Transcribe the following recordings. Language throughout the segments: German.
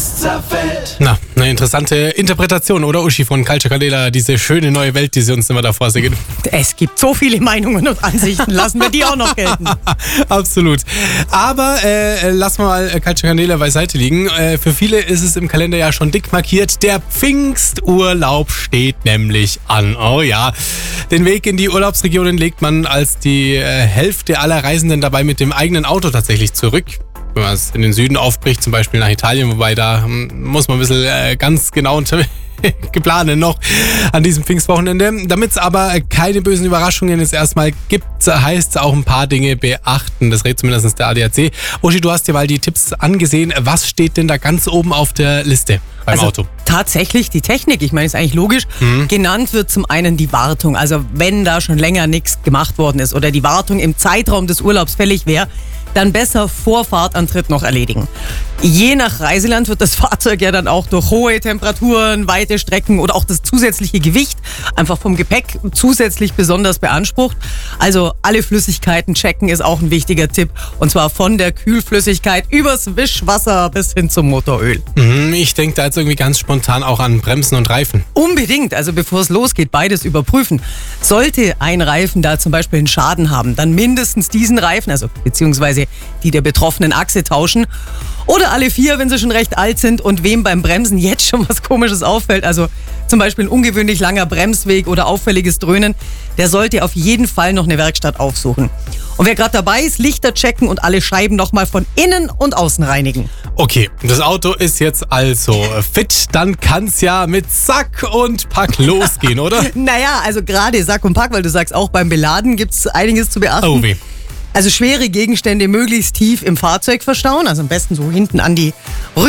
es zerfällt. Na, eine interessante Interpretation, oder Uschi, von Culture Candela, diese schöne neue Welt, die sie uns immer da vorsingen. Es gibt so viele Meinungen und Ansichten, lassen wir die auch noch gelten. Absolut. Aber lassen wir mal Culture Candela beiseite liegen. Für viele ist es im Kalender ja schon dick markiert. Der Pfingsturlaub steht nämlich an. Oh ja, den Weg in die Urlaubsregionen legt man als die Hälfte aller Reisenden dabei mit dem eigenen Auto tatsächlich zurück. Wenn man es in den Süden aufbricht, zum Beispiel nach Italien, wobei da muss man ein bisschen ganz genau geplanen noch an diesem Pfingstwochenende. Damit es aber keine bösen Überraschungen jetzt erstmal gibt, heißt es auch ein paar Dinge beachten. Das rät zumindest der ADAC. Uschi, du hast dir mal die Tipps angesehen. Was steht denn da ganz oben auf der Liste beim Auto? Tatsächlich die Technik, ich meine, ist eigentlich logisch. Genannt wird zum einen die Wartung. Also wenn da schon länger nichts gemacht worden ist oder die Wartung im Zeitraum des Urlaubs fällig wäre, dann besser vor Fahrtantritt noch erledigen. Je nach Reiseland wird das Fahrzeug ja dann auch durch hohe Temperaturen, weite Strecken oder auch das zusätzliche Gewicht einfach vom Gepäck zusätzlich besonders beansprucht. Also alle Flüssigkeiten checken ist auch ein wichtiger Tipp. Und zwar von der Kühlflüssigkeit übers Wischwasser bis hin zum Motoröl. Ich denke da jetzt irgendwie ganz spontan auch an Bremsen und Reifen. Unbedingt, also bevor es losgeht, beides überprüfen. Sollte ein Reifen da zum Beispiel einen Schaden haben, dann mindestens diesen Reifen, also beziehungsweise die der betroffenen Achse tauschen. Oder alle 4, wenn sie schon recht alt sind und wem beim Bremsen jetzt schon was Komisches auffällt, also zum Beispiel ein ungewöhnlich langer Bremsweg oder auffälliges Dröhnen, der sollte auf jeden Fall noch eine Werkstatt aufsuchen. Und wer gerade dabei ist, Lichter checken und alle Scheiben nochmal von innen und außen reinigen. Okay, das Auto ist jetzt also fit, dann kann's ja mit Sack und Pack losgehen, oder? Naja, also gerade Sack und Pack, weil du sagst, auch beim Beladen gibt's einiges zu beachten. Oh weh. Also schwere Gegenstände möglichst tief im Fahrzeug verstauen, also am besten so hinten an die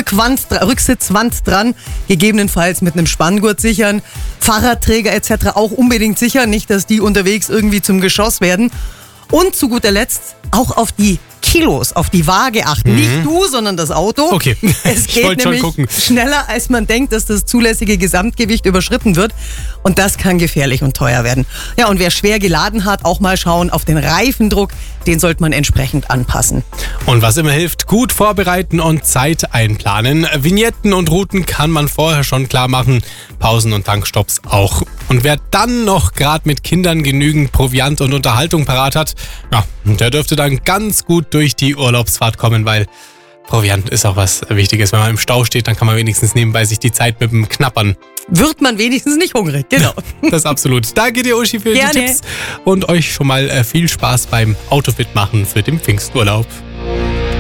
Rücksitzwand dran, gegebenenfalls mit einem Spanngurt sichern, Fahrradträger etc. auch unbedingt sichern, nicht, dass die unterwegs irgendwie zum Geschoss werden. Und zu guter Letzt auch auf die Kilos, auf die Waage achten. Nicht du, sondern das Auto. Okay, Es geht nämlich schneller, als man denkt, dass das zulässige Gesamtgewicht überschritten wird. Und das kann gefährlich und teuer werden. Ja, und wer schwer geladen hat, auch mal schauen auf den Reifendruck. Den sollte man entsprechend anpassen. Und was immer hilft, gut vorbereiten und Zeit einplanen. Vignetten und Routen kann man vorher schon klar machen, Pausen und Tankstopps auch. Und wer dann noch gerade mit Kindern genügend Proviant und Unterhaltung parat hat, ja, der dürfte dann ganz gut durch die Urlaubsfahrt kommen, weil Proviant ist auch was Wichtiges. Wenn man im Stau steht, dann kann man wenigstens nebenbei sich die Zeit mit dem Knappern. Wird man wenigstens nicht hungrig, genau. Das absolut. Danke dir, Uschi, für Gerne. die Tipps und euch schon mal viel Spaß beim Autofit machen für den Pfingsturlaub.